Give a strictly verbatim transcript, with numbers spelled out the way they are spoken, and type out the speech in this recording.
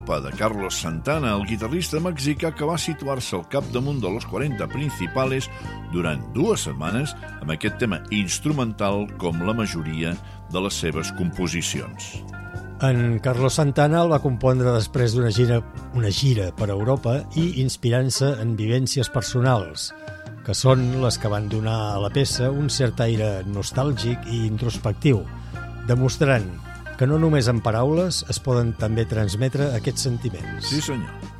de Carlos Santana, el guitarrista mexicà que va situar-se al capdamunt de los quaranta Principales durant dues setmanes amb aquest tema instrumental com la majoria de les seves composicions. En Carlos Santana el va compondre després d'una gira, una gira per Europa i inspirant-se en vivències personals, que són les que van donar a la peça un cert aire nostàlgic i introspectiu, demostrant que no només en paraules es poden també transmetre aquests sentiments. Sí, senyor.